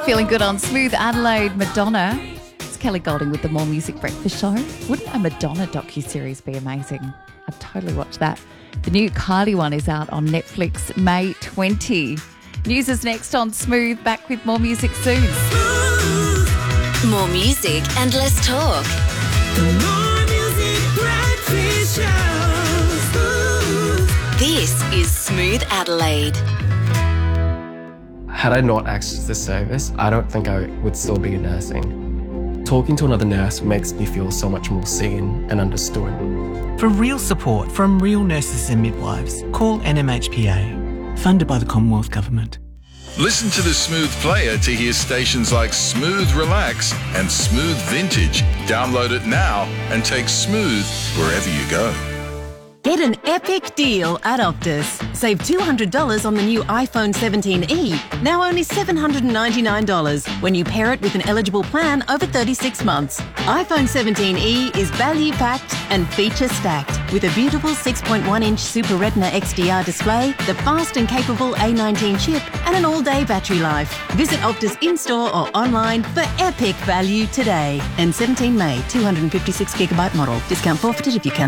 Feeling good on Smooth Adelaide, Madonna. It's Kelly Golding with the More Music Breakfast Show. Wouldn't a Madonna docuseries be amazing? I'd totally watch that. The new Kylie one is out on Netflix May 20. News is next on Smooth. Back with more music soon. More music and less talk. More Music Breakfast Show. This is Smooth Adelaide. Had I not accessed this service, I don't think I would still be nursing. Talking to another nurse makes me feel so much more seen and understood. For real support from real nurses and midwives, call NMHPA, funded by the Commonwealth Government. Listen to the Smooth player to hear stations like Smooth Relax and Smooth Vintage. Download it now and take Smooth wherever you go. Get an epic deal at Optus. Save $200 on the new iPhone 17e, now only $799 when you pair it with an eligible plan over 36 months. iPhone 17e is value-packed and feature-stacked with a beautiful 6.1-inch Super Retina XDR display, the fast and capable A19 chip, and an all-day battery life. Visit Optus in-store or online for epic value today. And 17 May, 256GB model. Discount forfeited if you can.